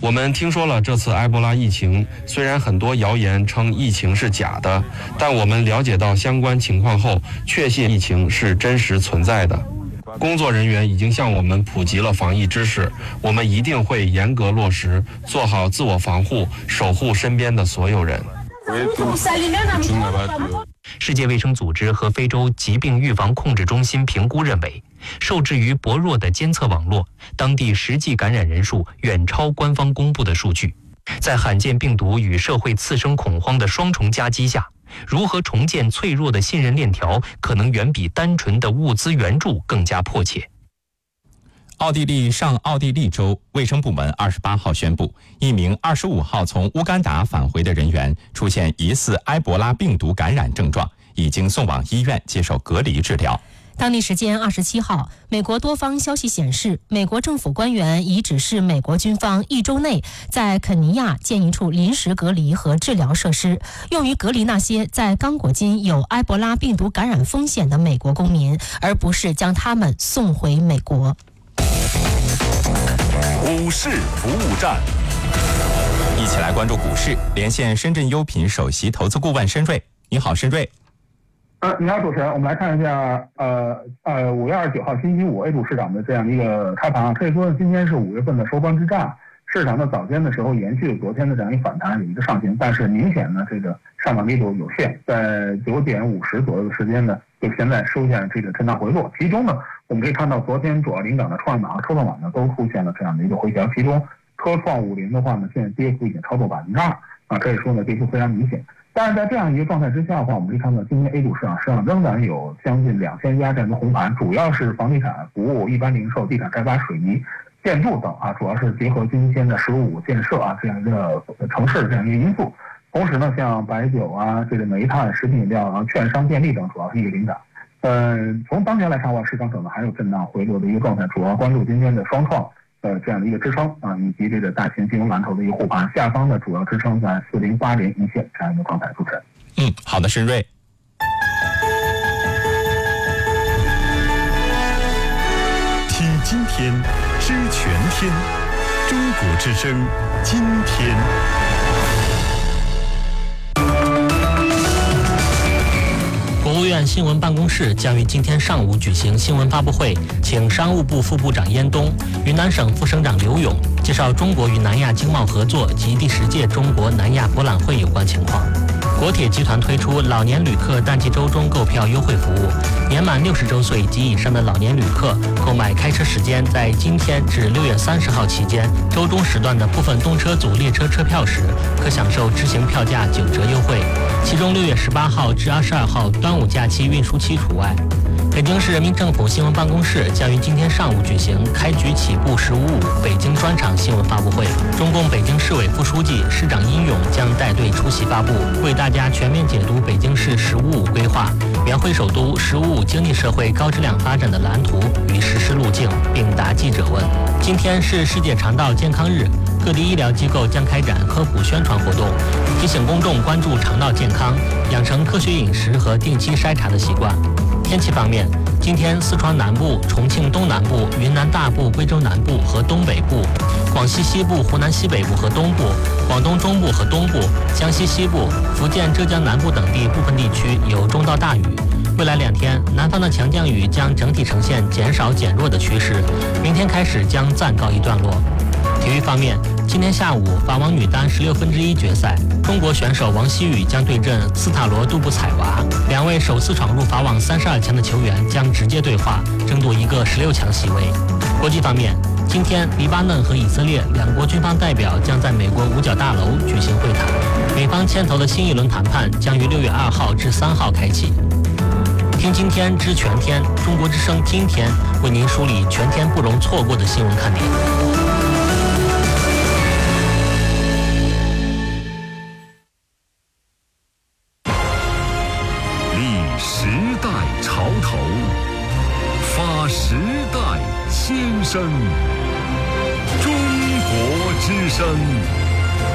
我们听说了这次埃博拉疫情，虽然很多谣言称疫情是假的，但我们了解到相关情况后，确信疫情是真实存在的。工作人员已经向我们普及了防疫知识，我们一定会严格落实，做好自我防护，守护身边的所有人。 世界卫生组织和非洲疾病预防控制中心评估认为，受制于薄弱的监测网络，当地实际感染人数远超官方公布的数据。在罕见病毒与社会次生恐慌的双重夹击下，如何重建脆弱的信任链条，可能远比单纯的物资援助更加迫切。 奥地利上奥地利州卫生部门28号宣布，一名25号从乌干达返回的人员出现疑似埃博拉病毒感染症状，已经送往医院接受隔离治疗。 当地时间27号，美国多方消息显示，美国政府官员已指示美国军方1周内在肯尼亚建一处临时隔离和治疗设施，用于隔离那些在刚果金有埃博拉病毒感染风险的美国公民，而不是将他们送回美国。 股市服务站， 一起来关注股市，连线深圳优品首席投资顾问申瑞。你好，申瑞。 你好，主持人，我们来看一下，5月29号星期五 A 股市场的这样一个开盘啊，可以说今天是5月份的收官之战，市场的早间的时候延续了昨天的这样一反弹，有一个上行，但是明显呢这个上涨力度有限，在9点50左右的时间呢，就现在出现这个震荡回落，其中呢我们可以看到昨天主要领涨的创业板和科创板呢都出现了这样的一个回调，其中科创50的话呢，现在跌幅已经超过2%啊，可以说呢跌幅非常明显。但是在这样一个状态之下的话，我们可以看到今天 A 股市场实际上仍然有将近2000家这样的红盘，主要是房地产、服务、一般零售、地产开发、水泥、建筑等啊，主要是结合今天的“十五五”建设啊这样一个城市这样一个因素。同时呢，像白酒啊、这个煤炭、食品饮料啊、券商、电力等主要是一个领涨。从当前来看的话，市场可能还有震荡回落的一个状态，主要关注今天的双创这样的一个支撑啊，以及这个大型金融蓝筹的一个护盘，下方的主要支撑在4080一线这样一个状态。主持人， 好的，申瑞。 听今天，知全天，中国之声，今天。 国务院新闻办公室将于今天上午举行新闻发布会，请商务部副部长燕东、云南省副省长刘勇介绍中国与南亚经贸合作及第10届中国南亚博览会有关情况。国铁集团推出老年旅客淡季周中购票优惠服务，年满60周岁及以上的老年旅客购买开车时间在今天至6月30号期间周中时段的部分动车组列车车票时，可享受支行票价9折优惠，其中6月18号至22号端午假期运输期除外。北京市人民政府新闻办公室将于今天上午举行开局起步15.5北京专场新闻发布会，中共北京市委副书记、市长殷勇将带队出席发布，为大家全面解读北京市15.5规划，描绘首都15.5经济社会高质量发展的蓝图与实施路径，并答记者问。今天是世界肠道健康日，各地医疗机构将开展科普宣传活动，提醒公众关注肠道健康，养成科学饮食和定期筛查的习惯。天气方面，今天四川南部、重庆东南部、云南大部、贵州南部和东北部、广西西部、湖南西北部和东部、广东中部和东部、江西西部、福建、浙江南部等地部分地区有中到大雨。未来2天，南方的强降雨将整体呈现减少减弱的趋势，明天开始将暂告一段落。体育方面，今天下午法网女单16分之1决赛，中国选手王希雨将对阵斯塔罗杜布采娃，2位首次闯入法网32强的球员将直接对话，争夺一个16强席位。国际方面，今天黎巴嫩和以色列2国军方代表将在美国五角大楼举行会谈，美方牵头的新一轮谈判将于6月2号至3号开启。听今天知全天，中国之声今天为您梳理全天不容错过的新闻看点。 时代潮头，发时代先声，中国之声。